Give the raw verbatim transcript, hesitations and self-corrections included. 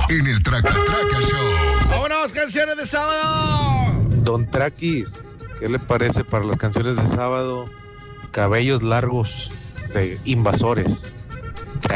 en el Traca Traca Show. ¡Vámonos, canciones de sábado! Don Traquis, ¿qué le parece para las canciones de sábado? Cabellos largos de Invasores.